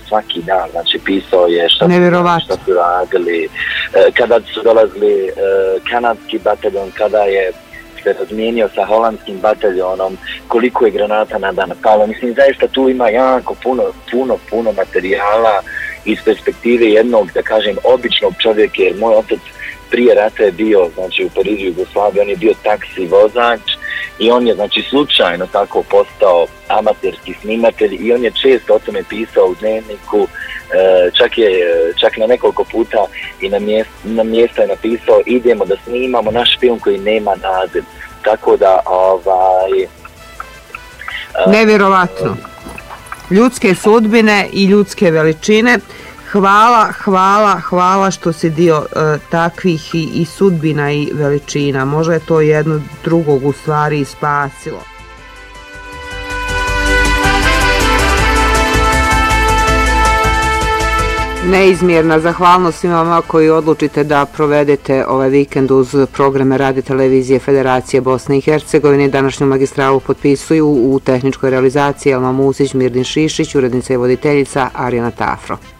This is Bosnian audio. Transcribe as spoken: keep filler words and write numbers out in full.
svaki dan, znači pisao je šta, šta su radili, kada su dolazili kanadski bataljon, kada je se razmijenio sa holandskim bataljonom, koliko je granata na dan palo. Mislim, zaista tu ima jako puno, puno, puno materijala iz perspektive jednog, da kažem, običnog čovjeka, jer moj otac prije rata je bio, znači, u Parizu, Jugoslaviji, on je bio taksi vozač i on je, znači, slučajno tako postao amaterski snimatelj i on je često o tome pisao u dnevniku, čak je, čak na nekoliko puta i na mjesta, na mjesta je napisao idemo da snimamo naš film koji nema naziv. Tako da, ovaj... Nevjerovatno. Ljudske sudbine i ljudske veličine. Hvala, hvala, hvala što si dio uh, takvih i, i sudbina i veličina. Možda je to jedno drugog u stvari spasilo. Neizmjerna zahvalnost svima vama koji odlučite da provedete ovaj vikend uz programe Radio Televizije Federacije Bosne i Hercegovine. Današnju magistralu potpisuju u tehničkoj realizaciji Elma Musić, Mirdin Šišić, urednica i voditeljica Arjana Tafro.